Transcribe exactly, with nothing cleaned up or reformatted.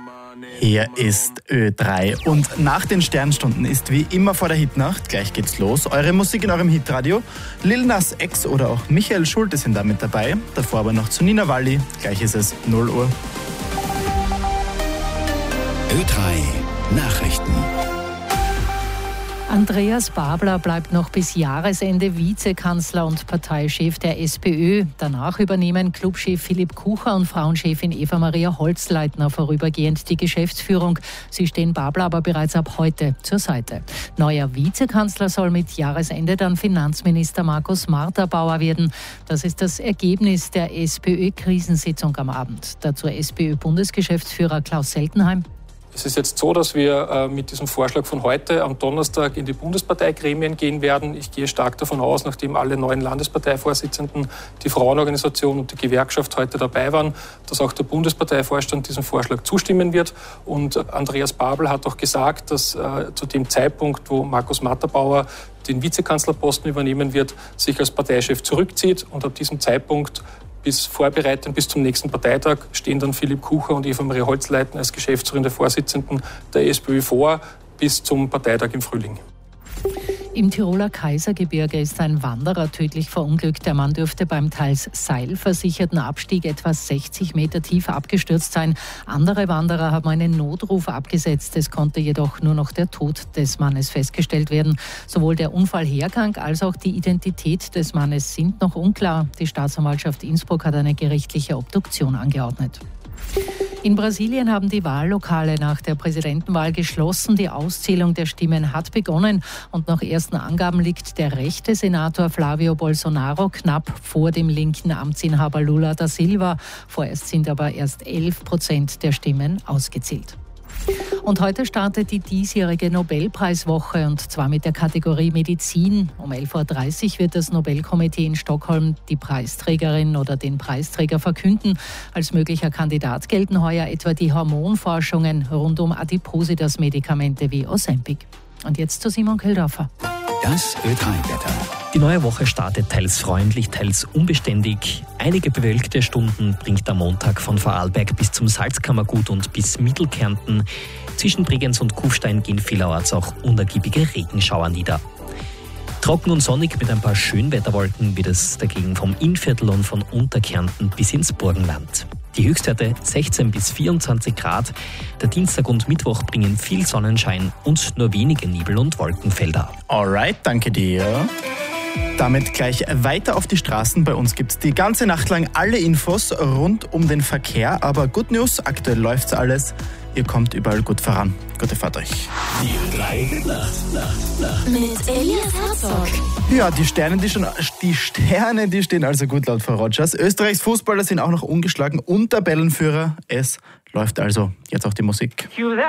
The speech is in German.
Hier ist Ö drei und nach den Sternstunden ist wie immer vor der Hitnacht, gleich geht's los, eure Musik in eurem Hitradio. Lil Nas X oder auch Michael Schulte sind da mit dabei, davor aber noch zu Nina Walli, gleich ist es null Uhr. Ö drei Nachrichten. Andreas Babler bleibt noch bis Jahresende Vizekanzler und Parteichef der SPÖ. Danach übernehmen Clubchef Philipp Kucher und Frauenchefin Eva-Maria Holzleitner vorübergehend die Geschäftsführung. Sie stehen Babler aber bereits ab heute zur Seite. Neuer Vizekanzler soll mit Jahresende dann Finanzminister Markus Marter-Bauer werden. Das ist das Ergebnis der SPÖ-Krisensitzung am Abend. Dazu SPÖ-Bundesgeschäftsführer Klaus Seltenheim. Es ist jetzt so, dass wir äh, mit diesem Vorschlag von heute am Donnerstag in die Bundesparteigremien gehen werden. Ich gehe stark davon aus, nachdem alle neuen Landesparteivorsitzenden, die Frauenorganisation und die Gewerkschaft heute dabei waren, dass auch der Bundesparteivorstand diesem Vorschlag zustimmen wird. Und Andreas Babler hat auch gesagt, dass äh, zu dem Zeitpunkt, wo Markus Marter-Bauer den Vizekanzlerposten übernehmen wird, sich als Parteichef zurückzieht. Und ab diesem Zeitpunkt bis vorbereitend bis zum nächsten Parteitag stehen dann Philipp Kucher und Eva-Maria Holzleitner als Geschäftsführende Vorsitzenden der SPÖ vor, bis zum Parteitag im Frühling. Im Tiroler Kaisergebirge ist ein Wanderer tödlich verunglückt. Der Mann dürfte beim teils seilversicherten Abstieg etwa sechzig Meter tief abgestürzt sein. Andere Wanderer haben einen Notruf abgesetzt. Es konnte jedoch nur noch der Tod des Mannes festgestellt werden. Sowohl der Unfallhergang als auch die Identität des Mannes sind noch unklar. Die Staatsanwaltschaft Innsbruck hat eine gerichtliche Obduktion angeordnet. In Brasilien haben die Wahllokale nach der Präsidentenwahl geschlossen. Die Auszählung der Stimmen hat begonnen und nach ersten Angaben liegt der rechte Senator Flavio Bolsonaro knapp vor dem linken Amtsinhaber Lula da Silva. Vorerst sind aber erst elf Prozent der Stimmen ausgezählt. Und heute startet die diesjährige Nobelpreiswoche und zwar mit der Kategorie Medizin. Um elf Uhr dreißig wird das Nobelkomitee in Stockholm die Preisträgerin oder den Preisträger verkünden. Als möglicher Kandidat gelten heuer etwa die Hormonforschungen rund um Adipositas-Medikamente wie Ozempic. Und jetzt zu Simon Keldorfer. Das Ö drei Wetter. Die neue Woche startet teils freundlich, teils unbeständig. Einige bewölkte Stunden bringt der Montag von Vorarlberg bis zum Salzkammergut und bis Mittelkärnten. Zwischen Bregenz und Kufstein gehen vielerorts auch unergiebige Regenschauer nieder. Trocken und sonnig mit ein paar Schönwetterwolken wird es dagegen vom Innviertel und von Unterkärnten bis ins Burgenland. Die Höchstwerte sechzehn bis vierundzwanzig Grad. Der Dienstag und Mittwoch bringen viel Sonnenschein und nur wenige Nebel- und Wolkenfelder. Alright, danke dir. Damit gleich weiter auf die Straßen. Bei uns gibt es die ganze Nacht lang alle Infos rund um den Verkehr. Aber Good News, aktuell läuft's alles. Ihr kommt überall gut voran. Gute Fahrt euch. Die drei Nacht, Nacht, Nacht. Mit Elias Herzog. Ja, die Sterne, die, schon, die Sterne, die stehen also gut laut Frau Rogers. Österreichs Fußballer sind auch noch ungeschlagen und Tabellenführer. Es läuft also jetzt auch die Musik.